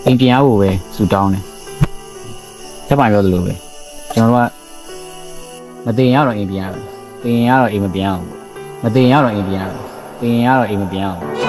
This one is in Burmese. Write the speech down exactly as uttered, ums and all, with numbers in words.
အိမ်ပြန်ဖို့ပဲဆူတောင်းတယ်ချက်ပိုင်ပြောသလိုပဲကျွန်တော်တို့ကမတင်ရတော့အိမ်ပြန်ရမယ်တင်ရတော့အိမ်မပြန်အောင်မတင်ရတော့အိမ်ပြန်ရမယ်တင်ရတော့အိမ်မပြန်အောင်